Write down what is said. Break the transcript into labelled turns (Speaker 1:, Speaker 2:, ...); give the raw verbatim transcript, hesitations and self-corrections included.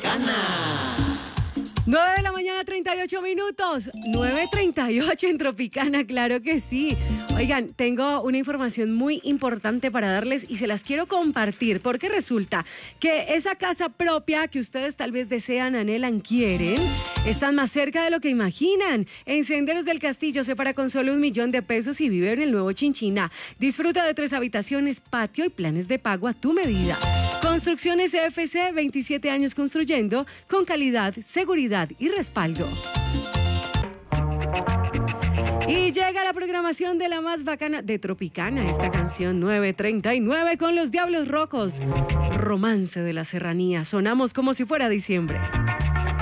Speaker 1: Tropicana.
Speaker 2: nueve de la mañana, treinta y ocho minutos. nueve treinta y ocho en Tropicana, claro que sí. Oigan, tengo una información muy importante para darles y se las quiero compartir porque resulta que esa casa propia que ustedes tal vez desean, anhelan, quieren, están más cerca de lo que imaginan. En Senderos del Castillo se para con solo un millón de pesos y vive en el nuevo Chinchina. Disfruta de tres habitaciones, patio y planes de pago a tu medida. Construcciones C F C, veintisiete años construyendo con calidad, seguridad y respaldo. Y llega la programación de la más bacana de Tropicana, esta canción nueve treinta y nueve con los Diablos Rojos. Romance de la Serranía. Sonamos como si fuera diciembre.